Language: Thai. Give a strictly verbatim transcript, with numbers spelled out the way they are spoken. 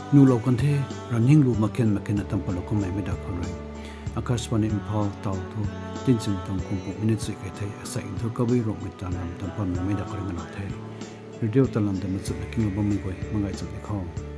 นูโลกันเทรันยิ่งรูมาเคนมาเคนตั้งปลอกก็ไม่ไม่ดักอะไรอากาศวันอิมพอลเต่าทุจินสิงตังคงปุมินิสิกเอเทใส่ทุกกวีรกมิตรนำตั้งปลไม่ดักอะไรกันเอาเทเรียวตะลันเดมันสุดกินลบไม่กวยมังไงจับในข้อ